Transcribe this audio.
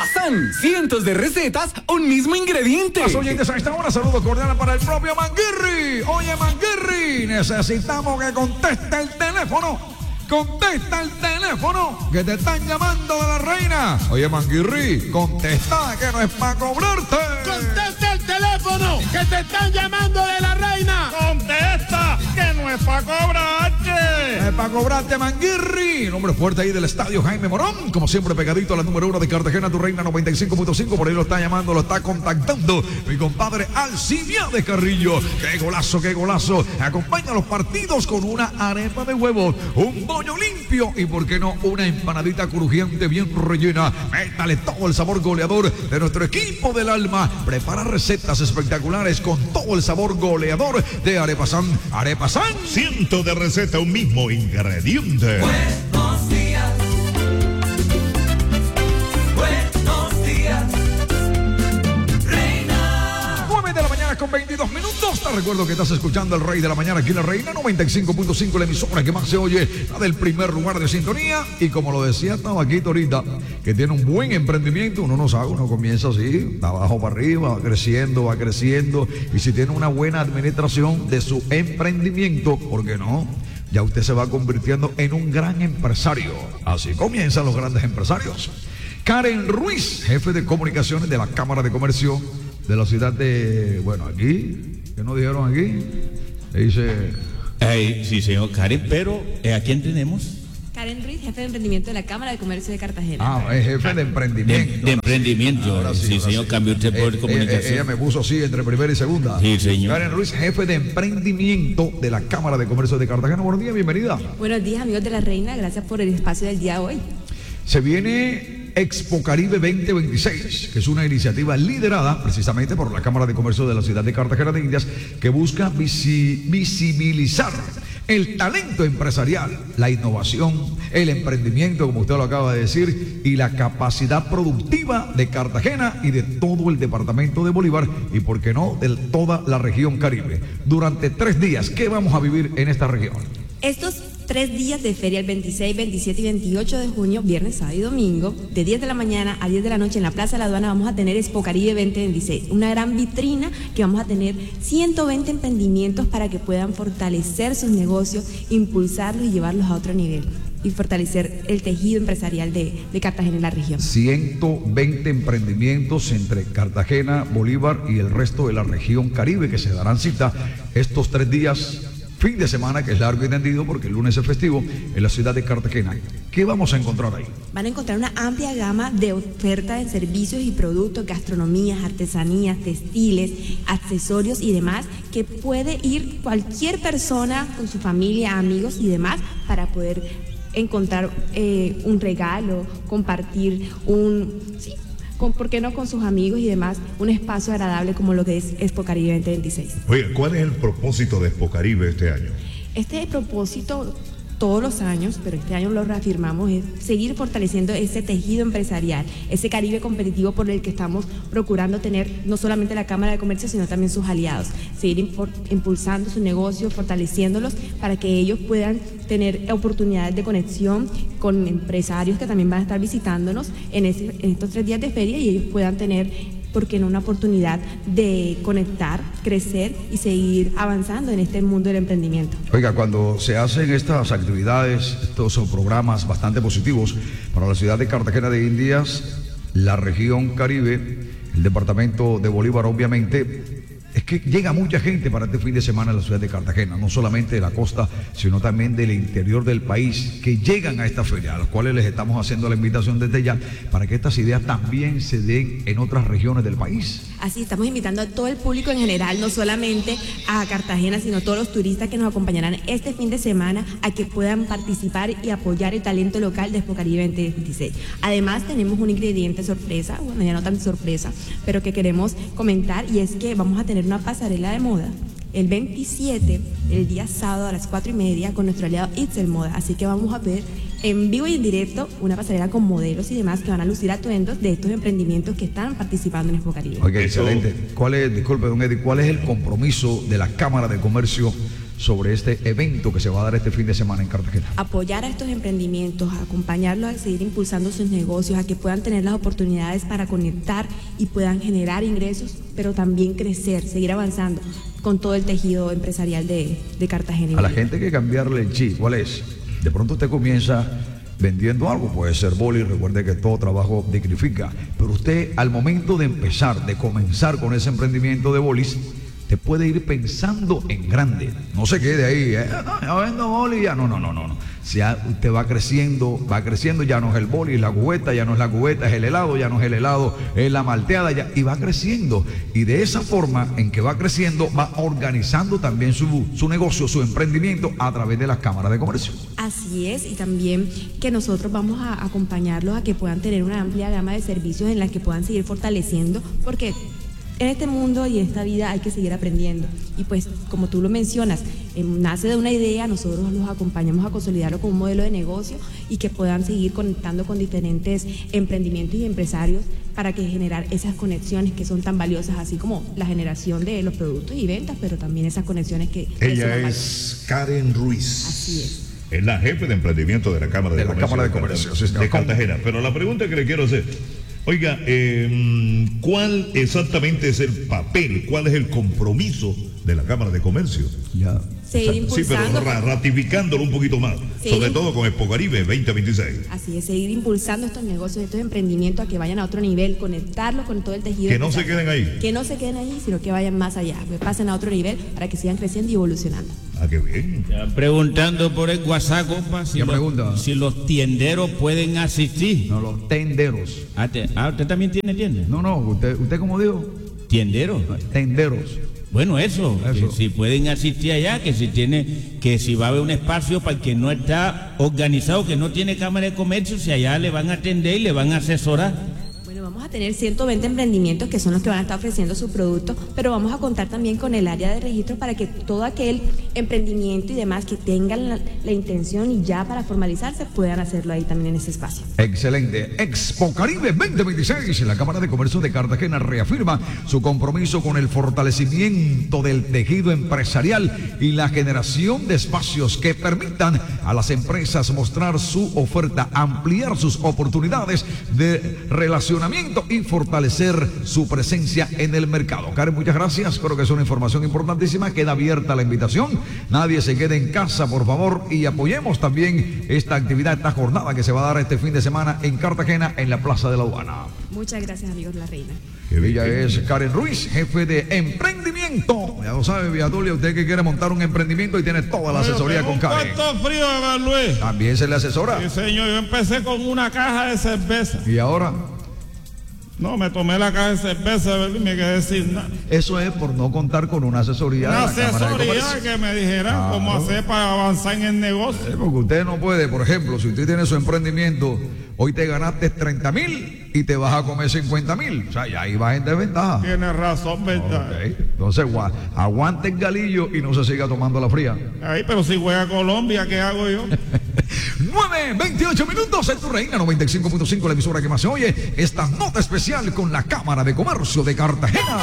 Arepasan, cientos de recetas, un mismo ingrediente. Los oyentes a esta hora, saludo cordial para el propio Manguirri. Oye, Manguirri, necesitamos que conteste el teléfono. Contesta el teléfono que te están llamando de la reina. Oye, Manguirri, contesta que no es para cobrarte. Contesta el teléfono que te están llamando de la reina. Contesta que no es para cobrarte. Es para cobrarte, Manguirri. Nombre fuerte ahí del estadio Jaime Morón. Como siempre, pegadito a la número 1 de Cartagena, tu reina 95.5. Por ahí lo está llamando, lo está contactando mi compadre Alcibiades Carrillo. Qué golazo, qué golazo. Acompaña los partidos con una arepa de huevo, un pollo limpio y, por qué no, una empanadita crujiente bien rellena. Métale todo el sabor goleador de nuestro equipo del alma. Prepara recetas espectaculares con todo el sabor goleador de Arepasan. Arepasan. Cientos de recetas, un mismo ingrediente. Buenos días. Buenos días. Reina. 9 de la mañana con 22 minutos. Te recuerdo que estás escuchando El Rey de la Mañana aquí en La Reina 95.5, la emisora que más se oye, la del primer lugar de sintonía. Y como lo decía Tabaquito ahorita, que tiene un buen emprendimiento, uno no sabe, uno comienza así, de abajo para arriba, va creciendo. Y si tiene una buena administración de su emprendimiento, ¿por qué no? Ya usted se va convirtiendo en un gran empresario. Así comienzan los grandes empresarios. Karen Ruiz, jefe de comunicaciones de la Cámara de Comercio de la ciudad de, bueno, aquí, ¿qué nos dijeron aquí? Dice... Sí, señor Karen, pero ¿a quién tenemos? Karen Ruiz, jefe de emprendimiento de la Cámara de Comercio de Cartagena. Es jefe de emprendimiento. De emprendimiento. Ahora sí, señor, sí. cambió usted por comunicación. Ella me puso así entre primera y segunda. Sí, señor. Karen Ruiz, jefe de emprendimiento de la Cámara de Comercio de Cartagena. Buenos días, bienvenida. Buenos días, amigos de la Reina, gracias por el espacio del día de hoy. Se viene Expo Caribe 2026, que es una iniciativa liderada precisamente por la Cámara de Comercio de la ciudad de Cartagena de Indias, que busca visibilizar el talento empresarial, la innovación, el emprendimiento, como usted lo acaba de decir, y la capacidad productiva de Cartagena y de todo el departamento de Bolívar y, por qué no, de toda la región Caribe. Durante 3 días, ¿qué vamos a vivir en esta región? Estos 3 días de feria, el 26, 27 y 28 de junio, viernes, sábado y domingo, de 10 de la mañana a 10 de la noche en la Plaza de la Aduana, vamos a tener Expo Caribe 2026, una gran vitrina que vamos a tener 120 emprendimientos para que puedan fortalecer sus negocios, impulsarlos y llevarlos a otro nivel y fortalecer el tejido empresarial de Cartagena en la región. 120 emprendimientos entre Cartagena, Bolívar y el resto de la región Caribe que se darán cita estos 3 días. Fin de semana, que es largo y tendido porque el lunes es festivo en la ciudad de Cartagena. ¿Qué vamos a encontrar ahí? Van a encontrar una amplia gama de oferta de servicios y productos, gastronomías, artesanías, textiles, accesorios y demás, que puede ir cualquier persona con su familia, amigos y demás para poder encontrar un regalo, compartir ¿por qué no con sus amigos y demás? Un espacio agradable como lo que es Expo Caribe 2026. Oye, ¿cuál es el propósito de Expo Caribe este año? Este propósito, todos los años, pero este año lo reafirmamos, es seguir fortaleciendo ese tejido empresarial, ese Caribe competitivo por el que estamos procurando tener no solamente la Cámara de Comercio, sino también sus aliados. Seguir impulsando su negocio, fortaleciéndolos para que ellos puedan tener oportunidades de conexión con empresarios que también van a estar visitándonos en estos 3 días de feria y ellos puedan tener, ¿por qué no?, una oportunidad de conectar, crecer y seguir avanzando en este mundo del emprendimiento. Oiga, cuando se hacen estas actividades, estos son programas bastante positivos para la ciudad de Cartagena de Indias, la región Caribe, el departamento de Bolívar, obviamente, es que llega mucha gente para este fin de semana a la ciudad de Cartagena, no solamente de la costa, sino también del interior del país, que llegan a esta feria, a los cuales les estamos haciendo la invitación desde ya, para que estas ideas también se den en otras regiones del país. Así, estamos invitando a todo el público en general, no solamente a Cartagena, sino a todos los turistas que nos acompañarán este fin de semana a que puedan participar y apoyar el talento local de Expo Caribe 2026. Además, tenemos un ingrediente sorpresa, bueno, ya no tan sorpresa, pero que queremos comentar, y es que vamos a tener una pasarela de moda el 27, el día sábado a las 4:30 con nuestro aliado Itzel Moda. Así que vamos a ver en vivo y en directo una pasarela con modelos y demás que van a lucir atuendos de estos emprendimientos que están participando en Expo Caribe. Oiga, excelente. Disculpe, don Eddie, ¿cuál es el compromiso de la Cámara de Comercio sobre este evento que se va a dar este fin de semana en Cartagena? Apoyar a estos emprendimientos, acompañarlos a seguir impulsando sus negocios, a que puedan tener las oportunidades para conectar y puedan generar ingresos, pero también crecer, seguir avanzando con todo el tejido empresarial de Cartagena. A la gente hay que cambiarle el chip. ¿Cuál es? De pronto usted comienza vendiendo algo, puede ser boli, recuerde que todo trabajo dignifica, pero usted al momento de empezar, de comenzar con ese emprendimiento de bolis, te puede ir pensando en grande. No se quede ahí, yo vendo boli, ya no. Si usted va creciendo, ya no es el boli, es la cubeta, ya no es la cubeta, es el helado, ya no es el helado, es la malteada, ya, y va creciendo. Y de esa forma en que va creciendo, va organizando también su negocio, su emprendimiento a través de las cámaras de comercio. Así es, y también que nosotros vamos a acompañarlos a que puedan tener una amplia gama de servicios en la que puedan seguir fortaleciendo, porque en este mundo y en esta vida hay que seguir aprendiendo. Y pues, como tú lo mencionas, nace de una idea, nosotros los acompañamos a consolidarlo con un modelo de negocio y que puedan seguir conectando con diferentes emprendimientos y empresarios para que generar esas conexiones que son tan valiosas, así como la generación de los productos y ventas, pero también esas conexiones que... Ella es Karen Ruiz. Así es. Es la jefe de emprendimiento de la Cámara de Comercio, sí, señor. de Cartagena. Pero la pregunta que le quiero hacer, oiga, ¿cuál exactamente es el papel, cuál es el compromiso de la Cámara de Comercio? Ya. Seguir impulsando. Sí, pero ratificándolo un poquito más, sobre todo con Expo Caribe 2026. Así es, seguir impulsando estos negocios, estos emprendimientos a que vayan a otro nivel, conectarlos con todo el tejido. Que no se queden ahí. Que no se queden ahí, sino que vayan más allá, que pasen a otro nivel para que sigan creciendo y evolucionando. Ah, qué bien. Están preguntando por el WhatsApp, compa, si los tienderos pueden asistir. No, los tenderos. ¿Usted también tiene tienda? No, ¿usted cómo dijo? ¿Tienderos? Tenderos. Bueno, eso. Que si pueden asistir allá, que si va a haber un espacio para el que no está organizado, que no tiene cámara de comercio, si allá le van a atender y le van a asesorar. Bueno, vamos a tener 120 emprendimientos que son los que van a estar ofreciendo su producto, pero vamos a contar también con el área de registro para que todo aquel emprendimiento y demás que tengan la intención y ya para formalizarse puedan hacerlo ahí también en ese espacio. Excelente. Expo Caribe 2026. La Cámara de Comercio de Cartagena reafirma su compromiso con el fortalecimiento del tejido empresarial y la generación de espacios que permitan a las empresas mostrar su oferta, ampliar sus oportunidades de relacionamiento y fortalecer su presencia en el mercado. Karen, muchas gracias. Creo que es una información importantísima. Queda abierta la invitación. Nadie se quede en casa, por favor, y apoyemos también esta actividad, esta jornada que se va a dar este fin de semana en Cartagena, en la Plaza de la Aduana. Muchas gracias, amigos La Reina. Ella es Karen Ruiz, jefe de emprendimiento. Ya lo sabe, Villatulia, usted que quiere montar un emprendimiento y tiene toda la asesoría con Karen. ¿Cuánto frío, Luis? También se le asesora. Sí, señor, yo empecé con una caja de cerveza. Y ahora, No, me tomé la caja de cerveza, ¿verdad? Y me quedé sin nada. eso es por no contar con una asesoría. Una de la Cámara de asesoría Comercio. que me dijeran cómo hacer para avanzar en el negocio. Porque usted no puede, por ejemplo, si usted tiene su emprendimiento, hoy te ganaste 30,000 y te vas a comer 50,000. O sea, ya ahí vas en desventaja. Tiene razón, ¿verdad? Ok. Entonces, aguante el galillo y no se siga tomando la fría. Ahí, pero si juega Colombia, ¿qué hago yo? 9:28 minutos en tu Reina 95.5, la emisora que más se oye. Esta nota especial con la Cámara de Comercio de Cartagena.